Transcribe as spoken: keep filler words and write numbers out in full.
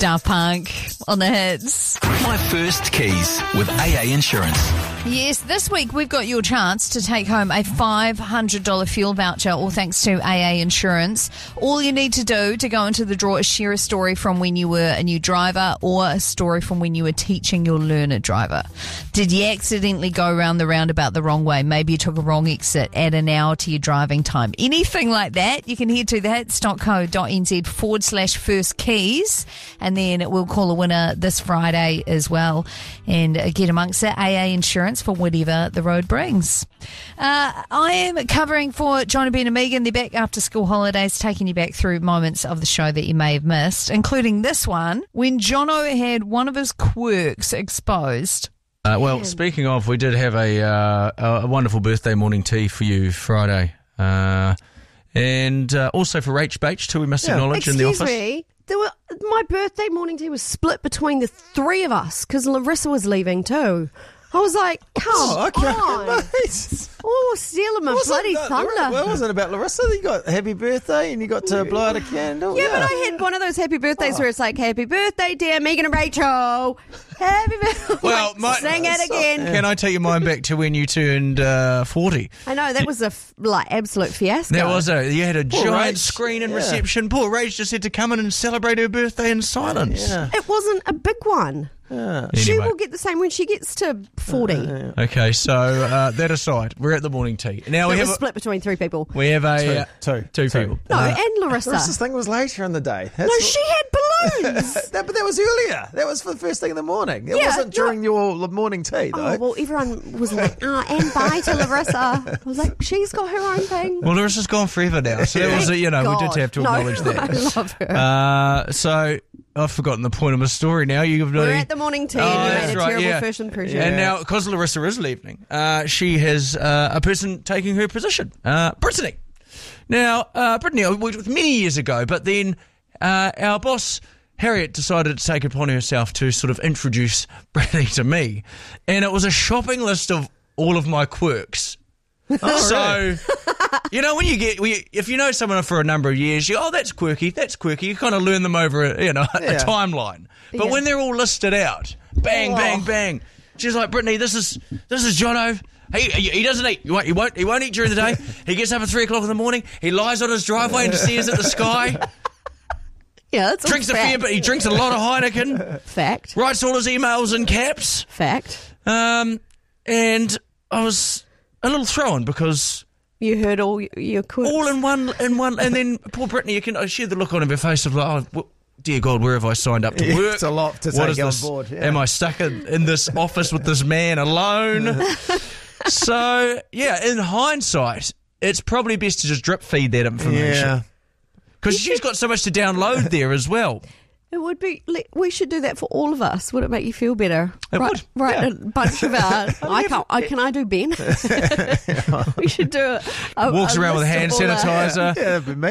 Daft Punk on the hits. My First Keys with A A Insurance. Yes, this week we've got your chance to take home a five hundred dollars fuel voucher, all thanks to A A Insurance. All you need to do to go into the draw is share a story from when you were a new driver or a story from when you were teaching your learner driver. Did you accidentally go around the roundabout the wrong way? Maybe you took a wrong exit, add an hour to your driving time. Anything like that, you can head to thehits.co.nz forward slash first keys, and then we'll call a winner this Friday as well and get amongst it. A A Insurance for whatever the road brings. Uh, I am covering for John and Ben and Megan. They're back after school holidays, taking you back through moments of the show that you may have missed, including this one, when Jono had one of his quirks exposed. Uh, well, speaking of, we did have a, uh, a wonderful birthday morning tea for you Friday. Uh, and uh, also for Rach Bache, too, we must Yeah. acknowledge in the Excuse office. me. There were, my birthday morning tea was split between the three of us because Larissa was leaving too. I was like, come Oh, okay. on. Mate. Oh, stealing my bloody that, thunder. Well, it wasn't about Larissa. You got happy birthday and you got to blow out a candle. Yeah, but I had one of those happy birthdays where it's like, happy birthday, dear Megan and Rachel. Happy birthday. Well, Like, my- sing it again. Can I take your mind back to when you turned uh, forty? I know, that was a f- like absolute fiasco. There was a, you had a Poor giant Rach. screen and Yeah. reception. Poor Rach just had to come in and celebrate her birthday in silence. Yeah. It wasn't a big one. She Anyway. will get the same when she gets to forty. Okay, so uh, that aside, we're at the morning tea. Now we It have was a, split between three people. we have a Two. uh, Two. two Two. people. No, Uh, and Larissa. Larissa's thing was later in the day. That's No, what- she had balloons. that, but that was earlier. That was for the first thing in the morning. It Yeah, wasn't during your morning tea, though. Oh, well, everyone was like, oh, and bye to Larissa. I was like, she's got her own thing. Well, Larissa's gone forever now, so that was, a- you know, we God. did have to No, acknowledge that. I love her. Uh, so I've forgotten the point of my story now. You've We're bloody- at the morning tea Oh, and you that's made a right, terrible yeah. first impression. And now, because Larissa is leaving, uh, she has uh, a person taking her position, uh, Brittany. Now, uh, Brittany, I worked with many years ago, but then uh, our boss, Harriet, decided to take it upon herself to sort of introduce Brittany to me. And it was a shopping list of all of my quirks. So, you know, when you get, when you, if you know someone for a number of years, you oh, that's quirky, that's quirky. You kind of learn them over, a, you know, a Yeah. timeline. But Yeah. when they're all listed out, bang, Oh. bang, bang. She's like, Brittany, this is this is Jono. He, he, he doesn't eat. He won't, he won't. He won't eat during the day. He gets up at three o'clock in the morning. He lies on his driveway and stares at the sky. Yeah, that's Drinks a fact. fair, but he drinks a lot of Heineken. Fact. Writes all his emails in caps. Fact. Um, and I was a little thrown because You heard all y- your quirks. all in one, in one, and then poor Brittany, you can I see the look on her face of like, oh, well, dear God, where have I signed up to Yeah, work? it's a lot to What take is on this? board, yeah. Am I stuck in, in this office with this man alone? So, yeah, in hindsight, it's probably best to just drip feed that information. Yeah. Because she's got so much to download there as well. It would be. le- We should do that for all of us. Would it make you feel better? It right, would, Right, yeah. a bunch of our. I can't. I, can I do Ben? We should do a. a Walks a around with a list hand of all our- sanitizer. Yeah, but me.